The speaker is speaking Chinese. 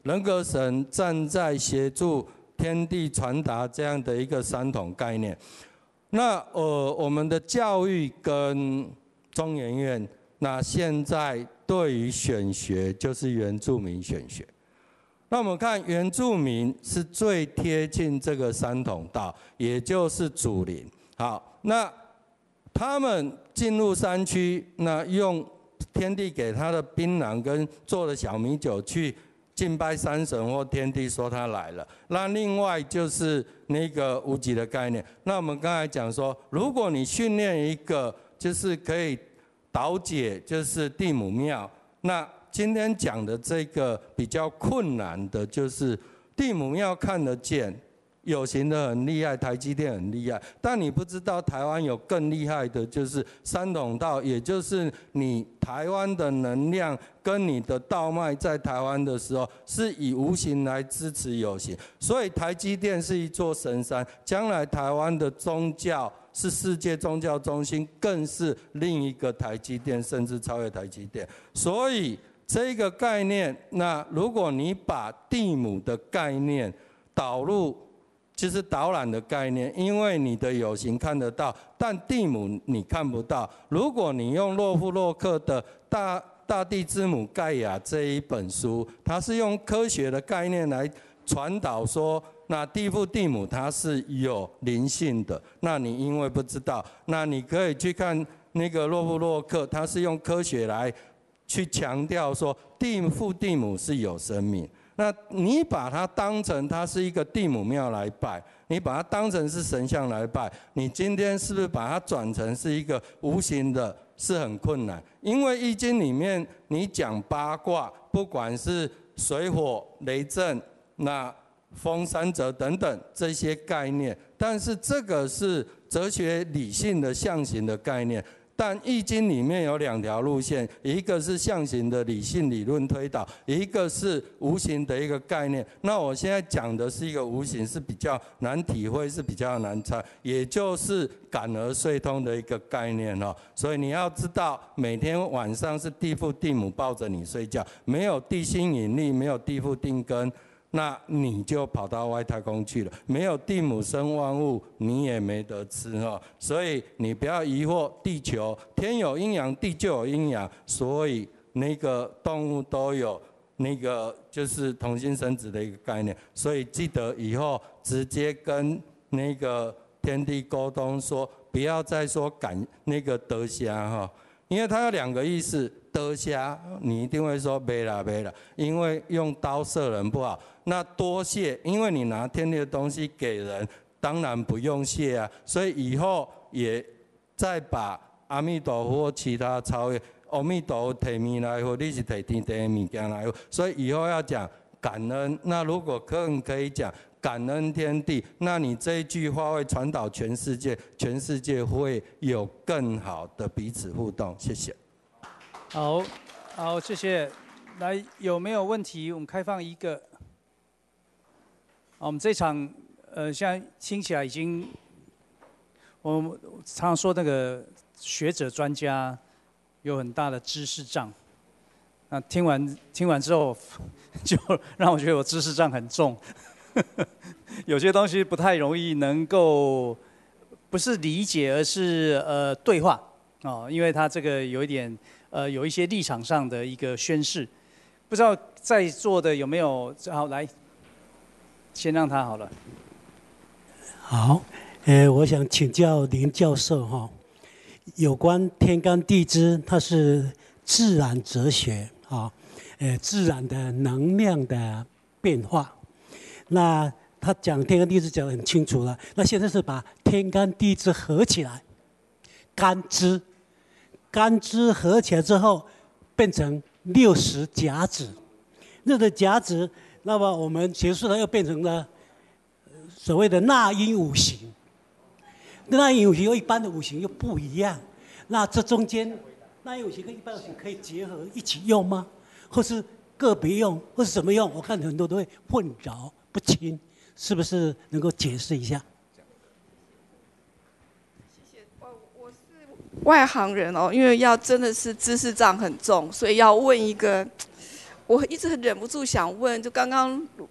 人格神站在协助天地传达这样的一个三统概念。那我们的教育跟中研院，那现在对于选学就是原住民选学。那我们看原住民是最贴近这个三统道，也就是祖灵。好，那他们进入山区，那用天地给他的槟榔跟做的小米酒去敬拜山神或天地，说他来了。那另外就是那个无极的概念。那我们刚才讲说，如果你训练一个就是可以导解，就是地母庙，那今天讲的这个比较困难的就是地母庙看得见。有形的很厉害，台积电很厉害，但你不知道台湾有更厉害的，就是三统道，也就是你台湾的能量跟你的道脉在台湾的时候，是以无形来支持有形，所以台积电是一座神山，将来台湾的宗教是世界宗教中心，更是另一个台积电，甚至超越台积电。所以这个概念，那如果你把地母的概念导入，就是导览的概念，因为你的有形看得到，但地母你看不到。如果你用洛夫洛克的大地之母盖亚这一本书，它是用科学的概念来传导说，那地父地母它是有灵性的。那你因为不知道，那你可以去看那个洛夫洛克，它是用科学来去强调说，地父地母是有生命。那你把它当成它是一个地母庙来拜，你把它当成是神像来拜，你今天是不是把它转成是一个无形的，是很困难。因为易经里面你讲八卦，不管是水火雷震、那风三泽等等这些概念，但是这个是哲学理性的象形的概念。但易经里面有两条路线，一个是象形的理性理论推导，一个是无形的一个概念。那我现在讲的是一个无形，是比较难体会，是比较难猜，也就是感而遂通的一个概念哦。所以你要知道，每天晚上是地父地母抱着你睡觉，没有地心引力，没有地父定根。那你就跑到外太空去了，没有地母生万物，你也没得吃哈。所以你不要疑惑，地球天有阴阳，地就有阴阳，所以那个动物都有那个就是同心生殖的一个概念。所以记得以后直接跟那个天地沟通说，不要再说感那个得虾哈，因为它有两个意思。得虾，你一定会说没啦没啦，因为用刀射人不好。那多谢，因为你拿天地的东西给人，当然不用谢啊。所以以后也再把阿弥陀佛或其他超越，阿弥陀佛提米来佛，你是提天地的物件来佛。所以以后要讲感恩，那如果可以讲感恩天地，那你这一句话会传导全世界，全世界会有更好的彼此互动。谢谢。 好，好，谢谢。来，有没有问题？我们开放一个。好，我们这场现在听起来已经，我们常常说那个学者专家有很大的知识障。那听完之后，就让我觉得我知识障很重，有些东西不太容易能够不是理解，而是对话哦，因为他这个有一点。有一些立场上的一个宣示，不知道在座的有没有？好，来，先让他好了。 好，我想请教林教授哈，有关天干地支，它是自然哲学啊，自然的能量的变化。那他讲天干地支讲得很清楚了，那现在是把天干地支合起来，干支。干支合起来之后，变成60甲子，60甲子，那么我们学术上又变成了所谓的纳音五行。纳音五行和一般的五行又不一样，那这中间纳音五行跟一般五行可以结合一起用吗？或是个别用，或是怎么用？我看很多都会混淆不清，是不是能够解释一下？ 外行人哦，因为要真的是知识障很重，所以要问一个我一直很忍不住想问，就刚刚